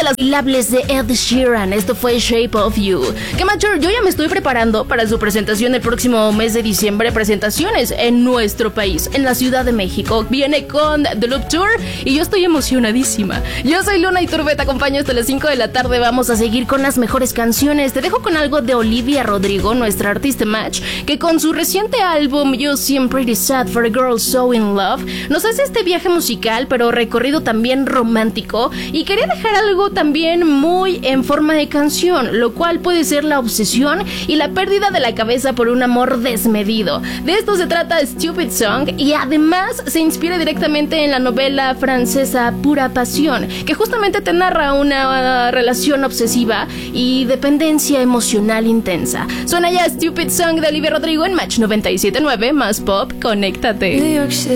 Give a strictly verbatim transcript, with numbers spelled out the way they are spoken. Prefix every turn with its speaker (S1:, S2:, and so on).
S1: las bailables de Ed Sheeran. Esto fue Shape of You. Que macho, yo ya me estoy preparando para su presentación el próximo mes de diciembre. Presentaciones en nuestro país, en la Ciudad de México. Viene con The Loop Tour y yo estoy emocionadísima. Yo soy Luna Iturbe, te acompaño hasta las cinco de la tarde. Vamos a seguir con las mejores canciones. Te dejo con algo de Olivia Rodrigo, nuestra artista match, que con su reciente álbum You Seem Pretty Sad for a Girl So In Love nos hace este viaje musical, pero recorrido también romántico, y quería dejar algo también muy en forma de canción, lo cual puede ser la obsesión y la pérdida de la cabeza por un amor desmedido. De esto se trata Stupid Song, y además se inspira directamente en la novela francesa Pura Pasión, que justamente te narra una relación obsesiva y dependencia emocional intensa. Suena ya Stupid Song de Olivia Rodrigo en Match noventa y siete punto nueve, más pop, conéctate.